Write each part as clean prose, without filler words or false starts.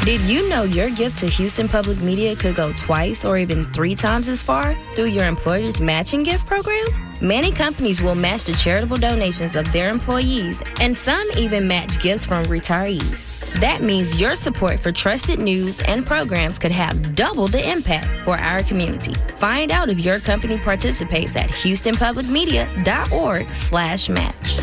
Did you know your gift to Houston Public Media could go twice or even 3 times as far through your employer's matching gift program? Many companies will match the charitable donations of their employees, and some even match gifts from retirees. That means your support for trusted news and programs could have double the impact for our community. Find out if your company participates at houstonpublicmedia.org/match.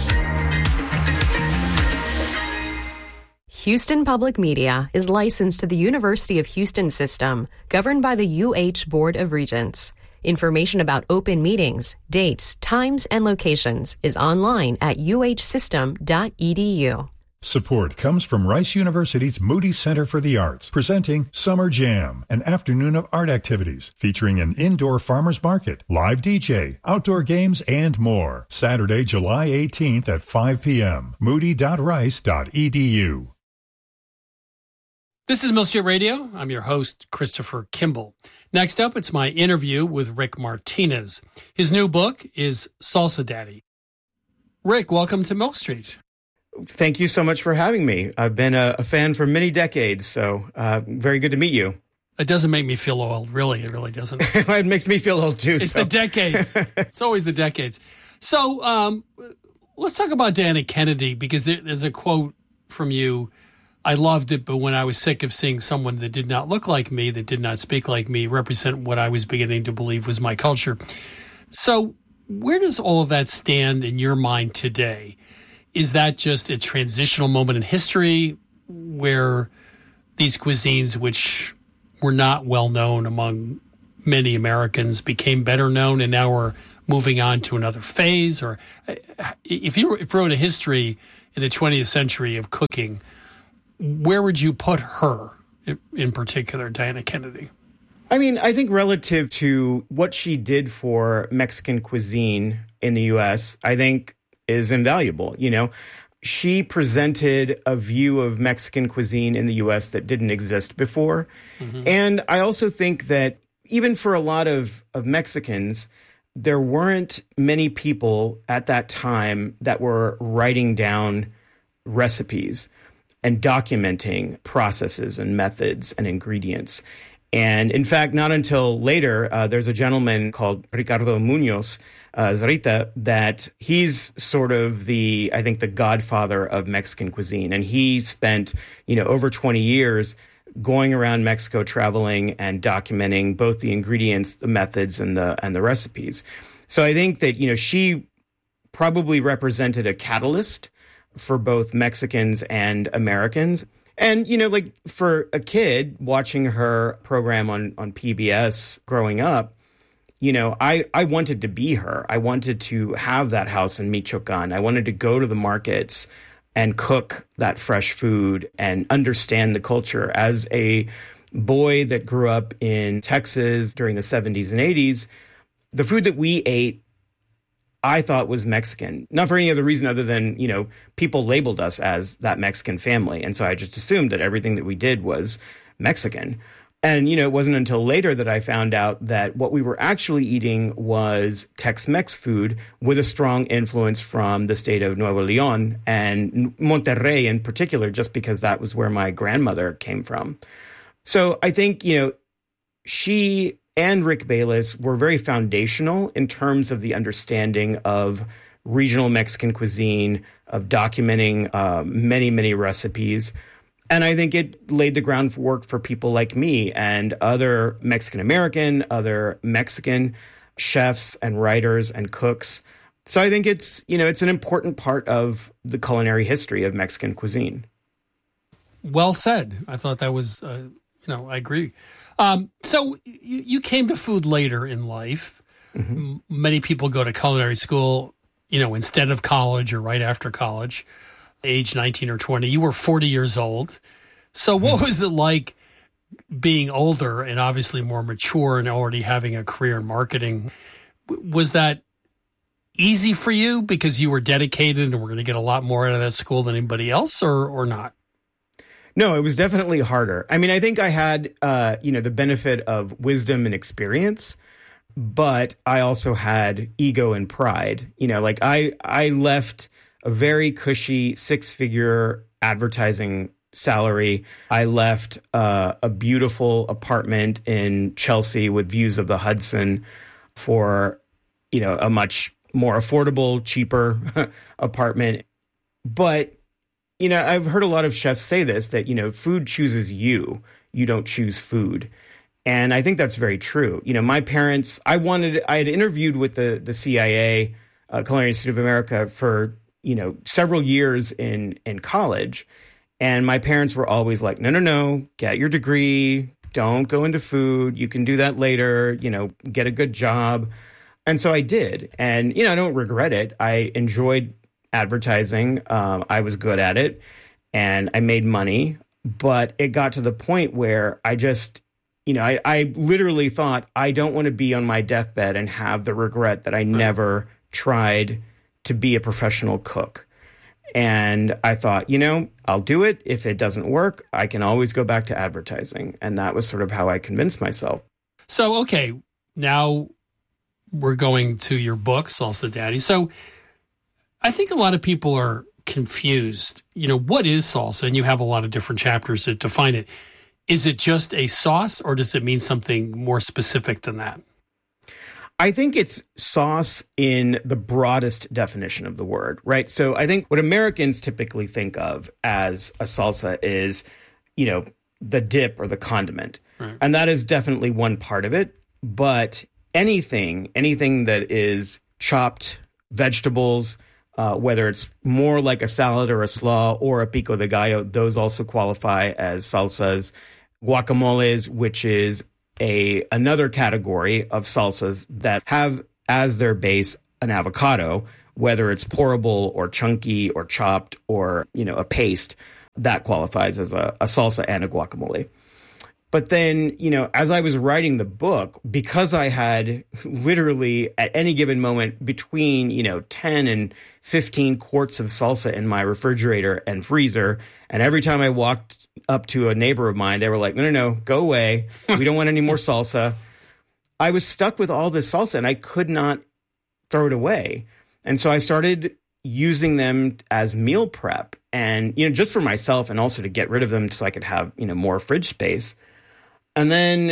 Houston Public Media is licensed to the University of Houston System, governed by the UH Board of Regents. Information about open meetings, dates, times, and locations is online at uhsystem.edu. Support comes from Rice University's Moody Center for the Arts, presenting Summer Jam, an afternoon of art activities featuring an indoor farmers market, live DJ, outdoor games, and more. Saturday, July 18th at 5 p.m. moody.rice.edu. This is Mill Street Radio. I'm your host, Christopher Kimball. Next up, it's my interview with Rick Martinez. His new book is Salsa Daddy. Rick, welcome to Mill Street. Thank you so much for having me. I've been a fan for many decades, so very good to meet you. It doesn't make me feel old, really. It really doesn't. It makes me feel old, too. It's the decades. It's always the decades. So let's talk about Diana Kennedy, because there's a quote from you. I loved it, but when I was sick of seeing someone that did not look like me, that did not speak like me, represent what I was beginning to believe was my culture. So where does all of that stand in your mind today? Is that just a transitional moment in history where these cuisines, which were not well known among many Americans, became better known, and now we're moving on to another phase? Or if you wrote a history in the 20th century of cooking, where would you put her in particular, Diana Kennedy? I mean, I think relative to what she did for Mexican cuisine in the U.S., I think is invaluable. You know, she presented a view of Mexican cuisine in the U.S. that didn't exist before. Mm-hmm. And I also think that even for a lot of Mexicans, there weren't many people at that time that were writing down recipes and documenting processes and methods and ingredients. And in fact, not until later, there's a gentleman called Ricardo Munoz Zarita that he's sort of the godfather of Mexican cuisine. And he spent, over 20 years going around Mexico, traveling and documenting both the ingredients, the methods, and the recipes. So I think that, she probably represented a catalyst for both Mexicans and Americans. And, for a kid watching her program on PBS growing up, I wanted to be her. I wanted to have that house in Michoacan. I wanted to go to the markets and cook that fresh food and understand the culture. As a boy that grew up in Texas during the 70s and 80s, the food that we ate, I thought was Mexican, not for any other reason other than, people labeled us as that Mexican family. And so I just assumed that everything that we did was Mexican. And, it wasn't until later that I found out that what we were actually eating was Tex-Mex food with a strong influence from the state of Nuevo León and Monterrey in particular, just because that was where my grandmother came from. So I think, she and Rick Bayless were very foundational in terms of the understanding of regional Mexican cuisine, of documenting many, many recipes. And I think it laid the groundwork for people like me and other Mexican-American, other Mexican chefs and writers and cooks. So I think it's an important part of the culinary history of Mexican cuisine. Well said. I thought that was, I agree. So you came to food later in life. Mm-hmm. Many people go to culinary school, instead of college or right after college, age 19 or 20. You were 40 years old. So what was it like being older and obviously more mature and already having a career in marketing? Was that easy for you because you were dedicated and were going to get a lot more out of that school than anybody else, or not? No, it was definitely harder. I mean, I think I had, the benefit of wisdom and experience, but I also had ego and pride. I left a very cushy 6-figure advertising salary. I left a beautiful apartment in Chelsea with views of the Hudson for, a much more affordable, cheaper apartment. But, I've heard a lot of chefs say this, that, food chooses you. You don't choose food. And I think that's very true. My parents, I had interviewed with the CIA, Culinary Institute of America, for, several years in college. And my parents were always like, no, get your degree. Don't go into food. You can do that later, get a good job. And so I did. And, I don't regret it. I enjoyed advertising. I was good at it and I made money. But it got to the point where I just, I literally thought, I don't want to be on my deathbed and have the regret that I never tried to be a professional cook. And I thought, I'll do it. If it doesn't work, I can always go back to advertising. And that was sort of how I convinced myself. So, okay, now we're going to your book, Salsa Daddy. So I think a lot of people are confused. What is salsa? And you have a lot of different chapters that define it. Is it just a sauce, or does it mean something more specific than that? I think it's sauce in the broadest definition of the word, right? So I think what Americans typically think of as a salsa is, the dip or the condiment. Right. And that is definitely one part of it. But anything that is chopped vegetables, whether it's more like a salad or a slaw or a pico de gallo, those also qualify as salsas. Guacamoles, which is another category of salsas that have as their base an avocado, whether it's pourable or chunky or chopped or, a paste, that qualifies as a salsa and a guacamole. But then, as I was writing the book, because I had literally at any given moment between, 10 and 15 quarts of salsa in my refrigerator and freezer, and every time I walked up to a neighbor of mine, they were like, no, go away. We don't want any more salsa. I was stuck with all this salsa and I could not throw it away. And so I started using them as meal prep and, just for myself and also to get rid of them so I could have, more fridge space. And then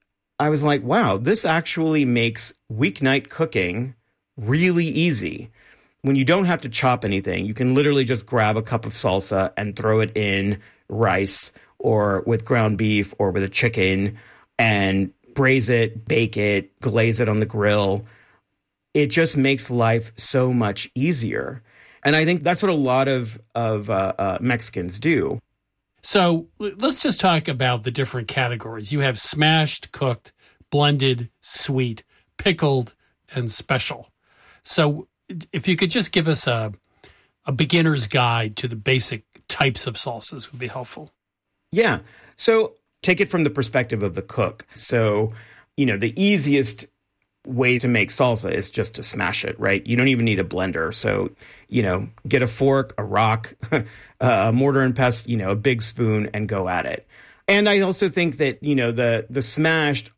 I was like, wow, this actually makes weeknight cooking really easy. When you don't have to chop anything, you can literally just grab a cup of salsa and throw it in rice or with ground beef or with a chicken and braise it, bake it, glaze it on the grill. It just makes life so much easier. And I think that's what a lot of Mexicans do. So let's just talk about the different categories. You have smashed, cooked, blended, sweet, pickled, and special. So if you could just give us a beginner's guide to the basic types of salsas would be helpful. Yeah. So take it from the perspective of the cook. So, the easiest way to make salsa is just to smash it, right? You don't even need a blender. So, get a fork, a rock, a mortar and pestle, a big spoon and go at it. And I also think that, the smashed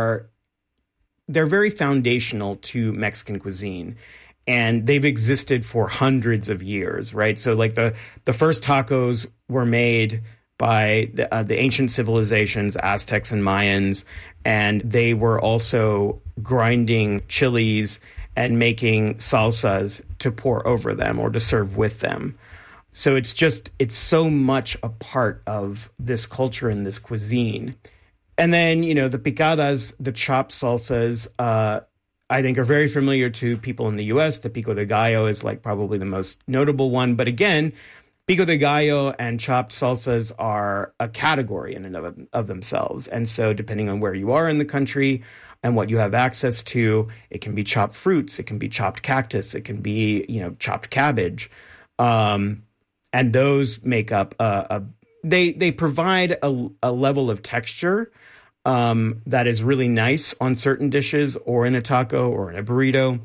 they're very foundational to Mexican cuisine. And they've existed for hundreds of years, right? So like the first tacos were made by the ancient civilizations, Aztecs and Mayans, and they were also grinding chilies and making salsas to pour over them or to serve with them. So it's so much a part of this culture and this cuisine. And then, the picadas, the chopped salsas, I think are very familiar to people in the U.S. The pico de gallo is like probably the most notable one. But again, pico de gallo and chopped salsas are a category in and of themselves. And so depending on where you are in the country and what you have access to, it can be chopped fruits, it can be chopped cactus, it can be, chopped cabbage. And those make up they provide a level of texture that is really nice on certain dishes or in a taco or in a burrito.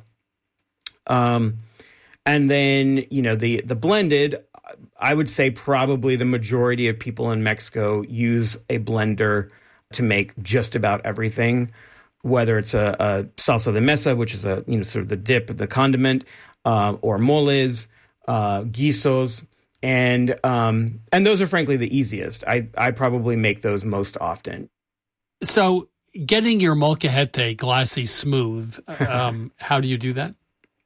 And then, the blended, I would say probably the majority of people in Mexico use a blender to make just about everything, whether it's a salsa de mesa, which is sort of the dip, the condiment, or moles, guisos. And those are frankly the easiest. I probably make those most often. So getting your molcajete glassy smooth, how do you do that?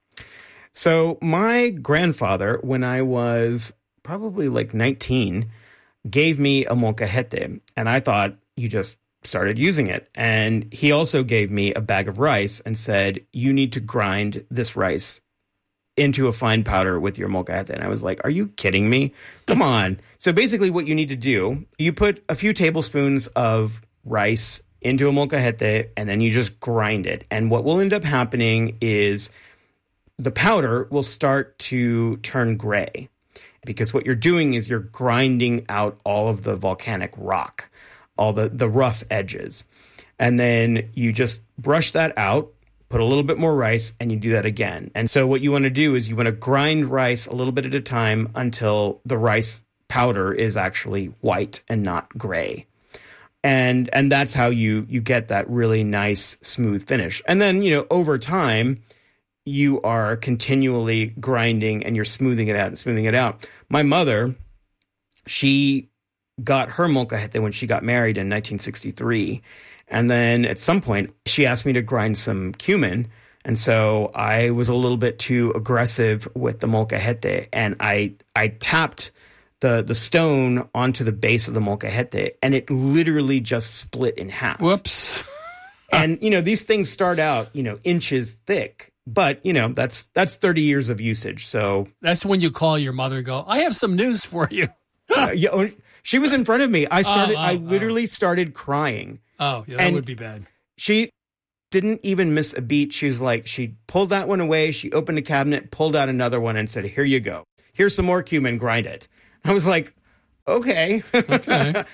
So my grandfather, when I was probably like 19, gave me a molcajete, and I thought you just started using it. And he also gave me a bag of rice and said, you need to grind this rice into a fine powder with your molcajete. And I was like, are you kidding me? Come on. So basically what you need to do, you put a few tablespoons of rice into a molcajete, and then you just grind it. And what will end up happening is the powder will start to turn gray, because what you're doing is you're grinding out all of the volcanic rock, all the rough edges. And then you just brush that out, put a little bit more rice, and you do that again. And so what you want to do is you want to grind rice a little bit at a time until the rice powder is actually white and not gray. And that's how you get that really nice, smooth finish. And then, over time, you are continually grinding and you're smoothing it out and smoothing it out. My mother, she got her molcajete when she got married in 1963. And then at some point, she asked me to grind some cumin. And so I was a little bit too aggressive with the molcajete. And I tapped the stone onto the base of the molcajete, and it literally just split in half. Whoops. And, these things start out, inches thick. But, that's 30 years of usage. So that's when you call your mother and go, I have some news for you. She was in front of me. I literally started crying. Oh, yeah, that would be bad. She didn't even miss a beat. She was like, she pulled that one away. She opened a cabinet, pulled out another one, and said, here you go. Here's some more cumin, grind it. I was like, okay. Okay.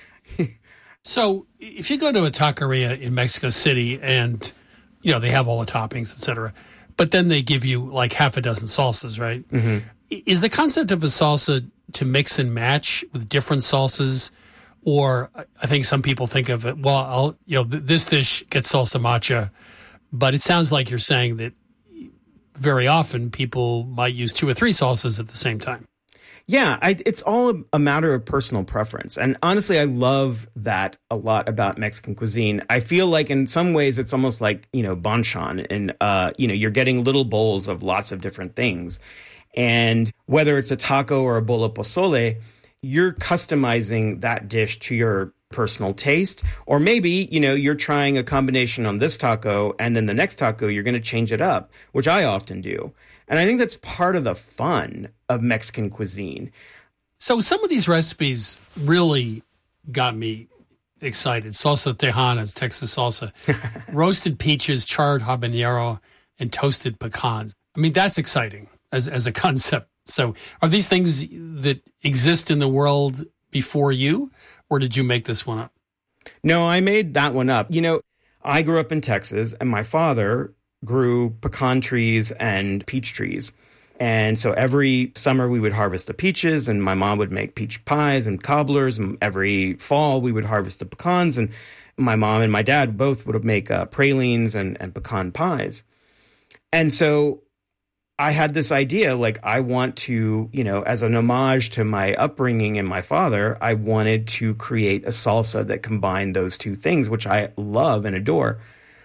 So if you go to a taqueria in Mexico City and, they have all the toppings, et cetera, but then they give you like half a dozen salsas, right? Mm-hmm. Is the concept of a salsa to mix and match with different salsas? Or I think some people think of it, well, this dish gets salsa macha, but it sounds like you're saying that very often people might use 2 or 3 salsas at the same time. Yeah, it's all a matter of personal preference. And honestly, I love that a lot about Mexican cuisine. I feel like in some ways it's almost like, banchan. And, you're getting little bowls of lots of different things. And whether it's a taco or a bowl of pozole, you're customizing that dish to your personal taste. Or maybe, you're trying a combination on this taco, and then the next taco, you're going to change it up, which I often do. And I think that's part of the fun of Mexican cuisine. So some of these recipes really got me excited. Salsa tejanas, Texas salsa, roasted peaches, charred habanero, and toasted pecans. I mean, that's exciting as a concept. So are these things that exist in the world before you, or did you make this one up? No, I made that one up. I grew up in Texas, and my father grew pecan trees and peach trees. And so every summer we would harvest the peaches, and my mom would make peach pies and cobblers. And every fall we would harvest the pecans, and my mom and my dad both would make pralines and pecan pies. And so I had this idea, like I want to, as an homage to my upbringing and my father, I wanted to create a salsa that combined those two things, which I love and adore.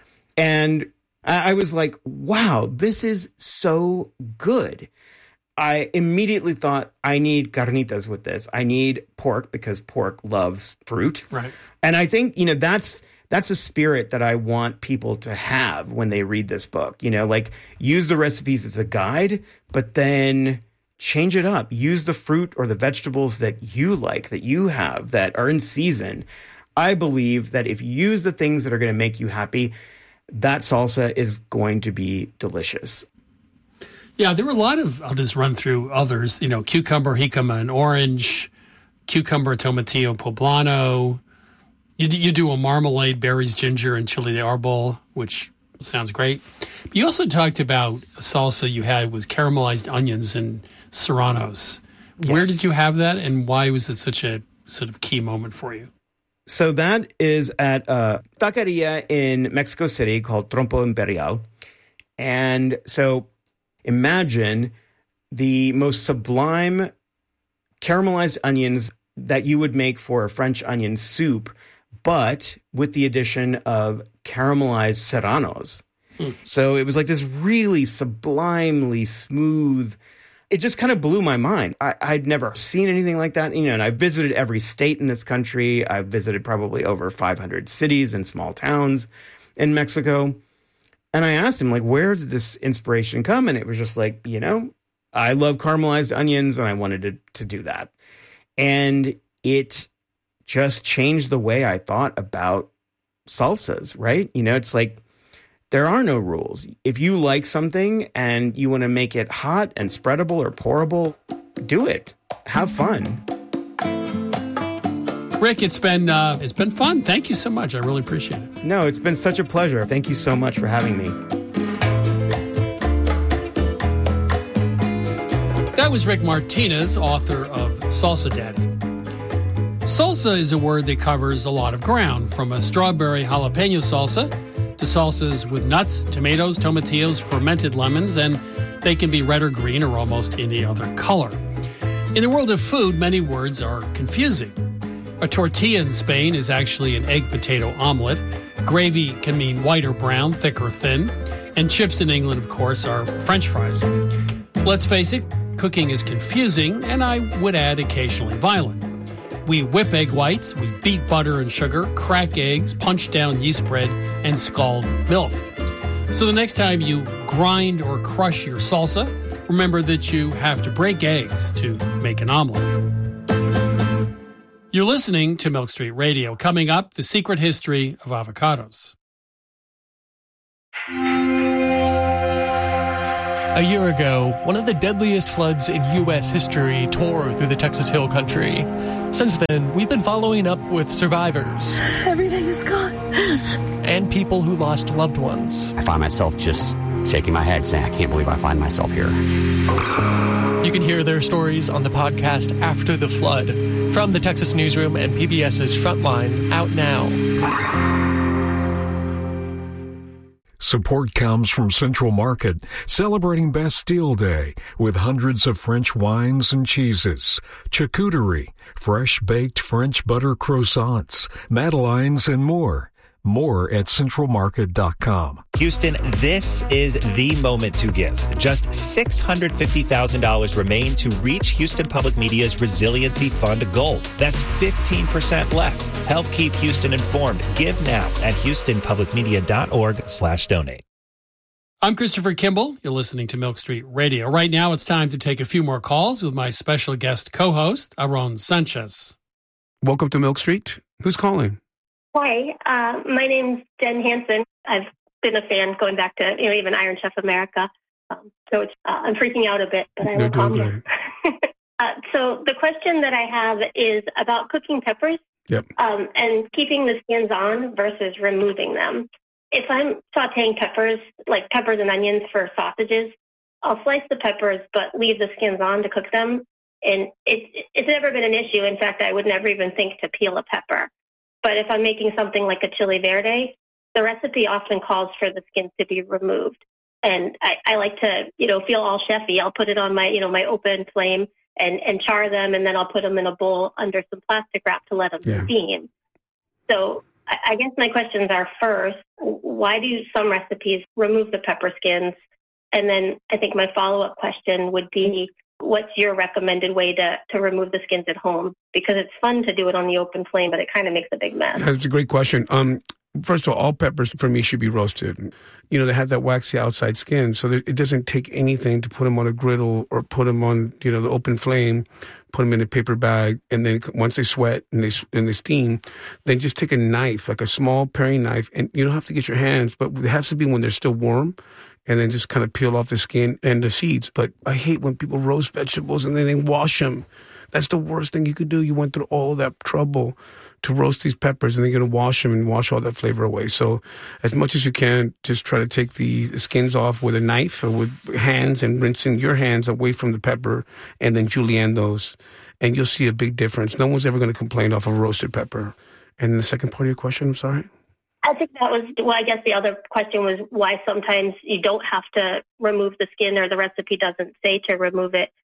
And I was like, wow, this is so good. I immediately thought, I need carnitas with this. I need pork because pork loves fruit. Right. And I think, that's a spirit that I want people to have when they read this book. Like use the recipes as a guide, but then change it up. Use the fruit or the vegetables that you like, that you have, that are in season. I believe that if you use the things that are going to make you happy, that salsa is going to be delicious. Yeah, there were a lot of, I'll just run through others, cucumber, jicama, and orange, cucumber, tomatillo, poblano. You do a marmalade, berries, ginger, and chili de arbol, which sounds great. But you also talked about a salsa you had with caramelized onions and serranos. Yes. Where did you have that, and why was it such a sort of key moment for you? So that is at a taqueria in Mexico City called Trompo Imperial. And so imagine the most sublime caramelized onions that you would make for a French onion soup, but with the addition of caramelized serranos. So it was like this really sublimely smooth. It just kind of blew my mind. I'd never seen anything like that. And I visited every state in this country. I've visited probably over 500 cities and small towns in Mexico. And I asked him, where did this inspiration come? And it was just like, I love caramelized onions and I wanted to do that. And it just changed the way I thought about salsas, right? It's like, there are no rules. If you like something and you want to make it hot and spreadable or pourable, do it. Have fun. Rick, it's been fun. Thank you so much. I really appreciate it. No, it's been such a pleasure. Thank you so much for having me. That was Rick Martinez, author of Salsa Daddy. Salsa is a word that covers a lot of ground, from a strawberry jalapeno salsa to salsas with nuts, tomatoes, tomatillos, fermented lemons, and they can be red or green or almost any other color. In the world of food, many words are confusing. A tortilla in Spain is actually an egg potato omelet. Gravy can mean white or brown, thick or thin. And chips in England, of course, are French fries. Let's face it, cooking is confusing, and I would add occasionally violent. We whip egg whites, we beat butter and sugar, crack eggs, punch down yeast bread, and scald milk. So the next time you grind or crush your salsa, remember that you have to break eggs to make an omelet. You're listening to Milk Street Radio. Coming up, the secret history of avocados. A year ago, one of the deadliest floods in U.S. history tore through the Texas Hill Country. Since then, we've been following up with survivors. Everything is gone. And people who lost loved ones. I find myself just shaking my head saying, I can't believe I find myself here. You can hear their stories on the podcast After the Flood from the Texas Newsroom and PBS's Frontline, out now. Support comes from Central Market, celebrating Bastille Day with hundreds of French wines and cheeses, charcuterie, fresh baked French butter croissants, madeleines, and more. More at centralmarket.com. Houston, this is the moment to give. Just $650,000 remain to reach Houston Public Media's Resiliency Fund goal. That's 15% left. Help keep Houston informed. Give now at houstonpublicmedia.org/donate. I'm Christopher Kimball. You're listening to Milk Street Radio. Right now, it's time to take a few more calls with my special guest co-host, Aaron Sanchez. Welcome to Milk Street. Who's calling? Hi, my name's Jen Hansen. I've been a fan going back to even Iron Chef America. So I'm freaking out a bit, but I will calm down. So the question that I have is about cooking peppers. Yep. And keeping the skins on versus removing them. If I'm sauteing peppers, like peppers and onions for sausages, I'll slice the peppers but leave the skins on to cook them. And it's never been an issue. In fact, I would never even think to peel a pepper. But if I'm making something like a chili verde, the recipe often calls for the skins to be removed. And I like to, feel all chefy. I'll put it on my, my open flame and char them, and then I'll put them in a bowl under some plastic wrap to let them steam. So I guess my questions are, first, why do some recipes remove the pepper skins? And then I think my follow-up question would be, what's your recommended way to remove the skins at home? Because it's fun to do it on the open flame, but it kind of makes a big mess. That's a great question. First of all peppers for me should be roasted. They have that waxy outside skin, so it doesn't take anything to put them on a griddle or put them on, the open flame, put them in a paper bag, and then once they sweat and they steam, then just take a knife, like a small paring knife, and you don't have to get your hands, but it has to be when they're still warm, and then just kind of peel off the skin and the seeds. But I hate when people roast vegetables and then they wash them. That's the worst thing you could do. You went through all of that trouble to roast these peppers, and then you're going to wash them and wash all that flavor away. So as much as you can, just try to take the skins off with a knife or with hands and rinsing your hands away from the pepper, and then julienne those, and you'll see a big difference. No one's ever going to complain off of a roasted pepper. And the second part of your question, I'm sorry? I think that was, I guess the other question was why sometimes you don't have to remove the skin, or the recipe doesn't say to remove it.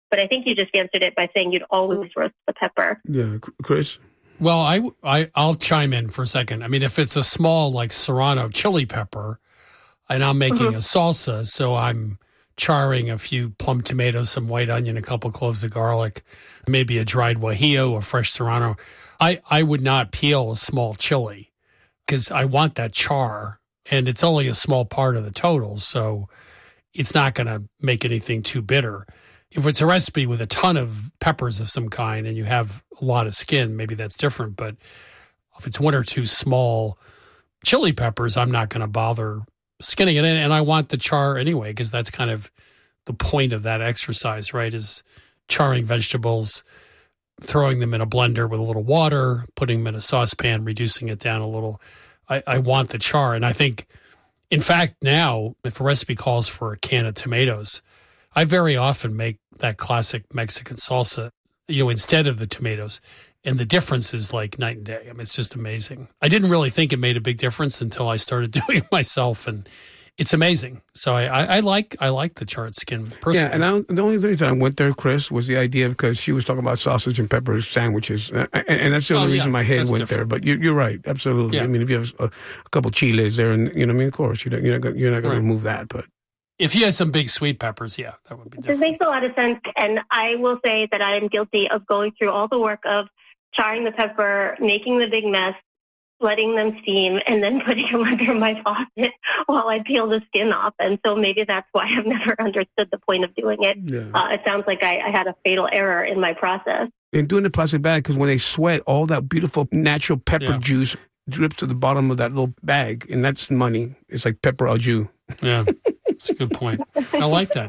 But I think you just answered it by saying you'd always roast the pepper. Yeah, Chris? Well, I'll chime in for a second. I mean, if it's a small, like, serrano chili pepper, and I'm making a salsa, so I'm charring a few plum tomatoes, some white onion, a couple cloves of garlic, maybe a dried guajillo or fresh serrano, I would not peel a small chili because I want that char, and it's only a small part of the total, so it's not going to make anything too bitter. If it's a recipe with a ton of peppers of some kind and you have a lot of skin, maybe that's different. But if it's one or two small chili peppers, I'm not going to bother skinning it in. And I want the char anyway, because that's kind of the point of that exercise, right? Is charring vegetables, throwing them in a blender with a little water, putting them in a saucepan, reducing it down a little. I want the char. And I think, in fact, now, if a recipe calls for a can of tomatoes, I very often make that classic Mexican salsa, instead of the tomatoes. And the difference is like night and day. I mean, it's just amazing. I didn't really think it made a big difference until I started doing it myself, and it's amazing. So I like the charred skin personally. Yeah, and the only reason I went there, Chris, was the idea because she was talking about sausage and pepper sandwiches, and that's the only reason my head went there. But you're right, absolutely. Yeah. I mean, if you have a couple chiles there, and of course, you're not going to remove that, but. If you had some big sweet peppers, yeah, that would be different. This makes a lot of sense, and I will say that I am guilty of going through all the work of charring the pepper, making the big mess, letting them steam, and then putting them under my faucet while I peel the skin off. And so maybe that's why I've never understood the point of doing it. Yeah. It sounds like I had a fatal error in my process. And doing the plastic bag, because when they sweat, all that beautiful natural pepper juice drips to the bottom of that little bag, and that's money. It's like pepper au jus. Yeah. That's a good point. I like that.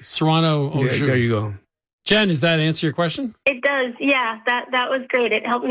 Serrano au jus. There you go. Jen, does that answer your question? It does. Yeah, that was great. It helped me